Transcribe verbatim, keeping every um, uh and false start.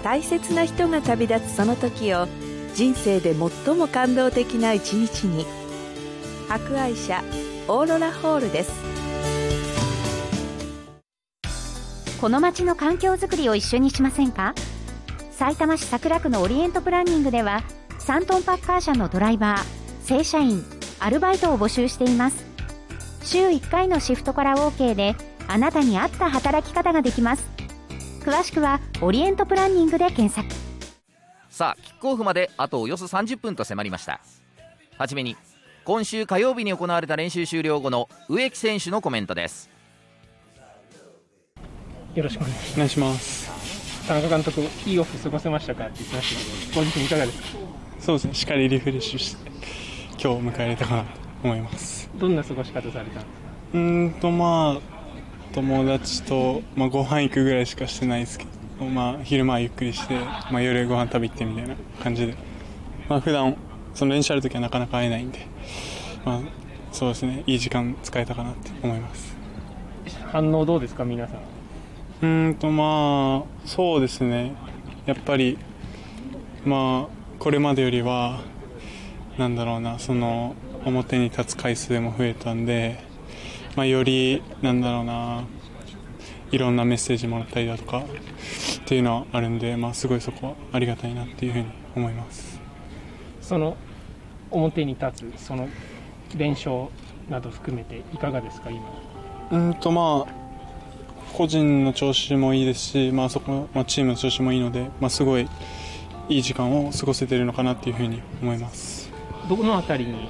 大切な人が旅立つその時を人生で最も感動的な一日に。博愛社オーロラホールです。 この街の環境づくりを一緒にしませんか。さいたま市桜区のオリエントプランニングではさんトンパッカー車のドライバー、正社員、アルバイトを募集しています。週いっかいのシフトから OK であなたに合った働き方ができます。詳しくはオリエントプランニングで検索。 さあキックオフまであとおよそさんじゅっぷんと迫りました。はじめに今週火曜日に行われた練習終了後の植木選手のコメントです。 よろしくお願いします。田中監督、いいオフ過ごせましたかって言ってましたけど、ご自身いかがですか。 そうですね、しっかりリフレッシュして今日を迎えられたかなと思います。 どんな過ごし方されたんですか。 うーんとまあ友達と、まあ、ご飯行くぐらいしかしてないですけど、まあ、昼間はゆっくりして、まあ、夜ご飯食べ行ってみたいな感じで、まあ、普段その練習あるときはなかなか会えないんで、まあ、そうですね、いい時間使えたかなって思います。 反応どうですか皆さん。 うーんとまあそうですね、やっぱりまあこれまでよりはなんだろうな、その表に立つ回数も増えたんで、まあ、よりなんだろうな、いろんなメッセージもらったりだとかっていうのはあるんで、まあ、すごいそこはありがたいなっていうふうに思います。 その表に立つその連勝など含めていかがですか今。 うんとまあ個人の調子もいいですし、まあ、そこ、まあ、チームの調子もいいので、まあ、すごいいい時間を過ごせているのかなっていうふうに思います。 どのあたりに